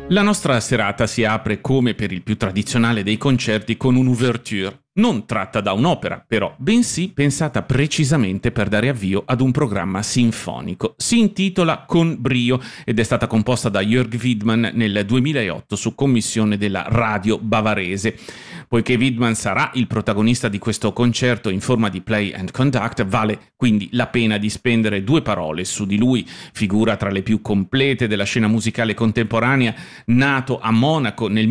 La nostra serata si apre come per il più tradizionale dei concerti con un'ouverture, non tratta da un'opera però, bensì pensata precisamente per dare avvio ad un programma sinfonico. Si intitola Con brio ed è stata composta da Jörg Widmann nel 2008 su commissione della radio bavarese. Poiché Widmann sarà il protagonista di questo concerto in forma di play and conduct, vale quindi la pena di spendere due parole su di lui, figura tra le più complete della scena musicale contemporanea. Nato a Monaco nel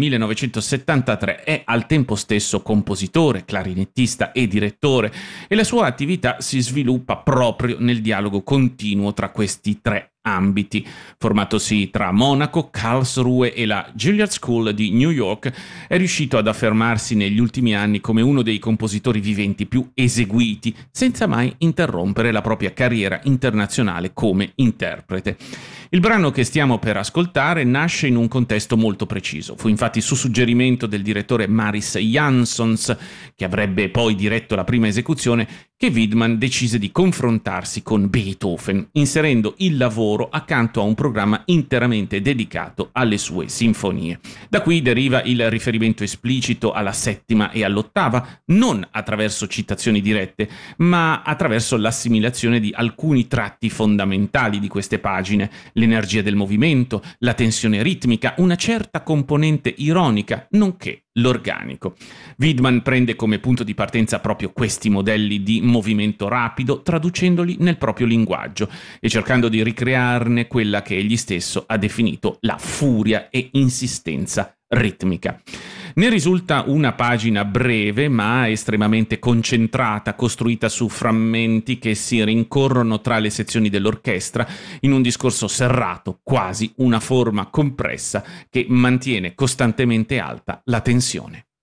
1973, è al tempo stesso compositore, clarinettista e direttore, e la sua attività si sviluppa proprio nel dialogo continuo tra questi tre ambiti. Formatosi tra Monaco, Karlsruhe e la Juilliard School di New York, è riuscito ad affermarsi negli ultimi anni come uno dei compositori viventi più eseguiti, senza mai interrompere la propria carriera internazionale come interprete. Il brano che stiamo per ascoltare nasce in un contesto molto preciso. Fu infatti su suggerimento del direttore Maris Jansons, che avrebbe poi diretto la prima esecuzione, che Widmann decise di confrontarsi con Beethoven, inserendo il lavoro accanto a un programma interamente dedicato alle sue sinfonie. Da qui deriva il riferimento esplicito alla settima e all'ottava, non attraverso citazioni dirette, ma attraverso l'assimilazione di alcuni tratti fondamentali di queste pagine: l'energia del movimento, la tensione ritmica, una certa componente ironica, nonché l'organico. Widmann prende come punto di partenza proprio questi modelli di movimento rapido, traducendoli nel proprio linguaggio e cercando di ricrearne quella che egli stesso ha definito la furia e insistenza ritmica. Ne risulta una pagina breve ma estremamente concentrata, costruita su frammenti che si rincorrono tra le sezioni dell'orchestra in un discorso serrato, quasi una forma compressa che mantiene costantemente alta la tensione.